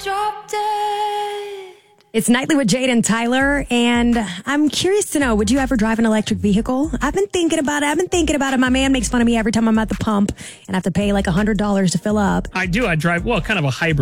Drop dead. It's Nightly with Jade and Tyler, and I'm curious to know, would you ever drive an electric vehicle? I've been thinking about it. My man makes fun of me every time I'm at the pump and I have to pay like $100 to fill up. I do. I drive, kind of a hybrid.